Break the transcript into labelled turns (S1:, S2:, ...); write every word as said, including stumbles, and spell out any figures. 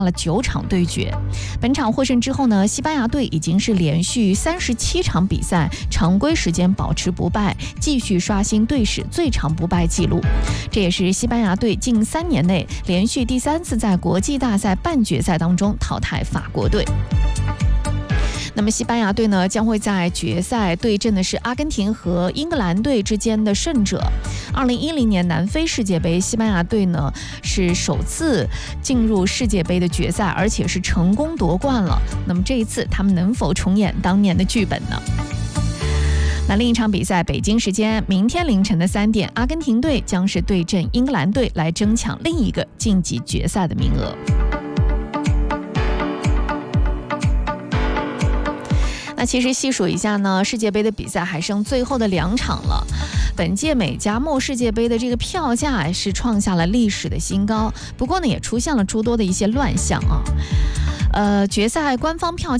S1: 了九场对决。本场获胜之后呢，西班牙队已经是连续三十七场比赛常规时间保持不败，继续刷新队史最长不败纪录。这也是西班牙队近三年内连续第三次在国际大赛半决赛当中淘汰法国队。那么西班牙队呢，将会在决赛对阵的是阿根廷和英格兰队之间的胜者。二零一零年南非世界杯，西班牙队呢是首次进入世界杯的决赛，而且是成功夺冠了。那么这一次他们能否重演当年的剧本呢？那另一场比赛，北京时间明天凌晨的三点，阿根廷队将是对阵英格兰队，来争抢另一个晋级决赛的名额。那其实细数一下呢，世界杯的比赛还剩最后的两场了。本届美加墨世界杯的这个票价是创下了历史的新高，不过呢，也出现了诸多的一些乱象啊。呃，决赛官方票价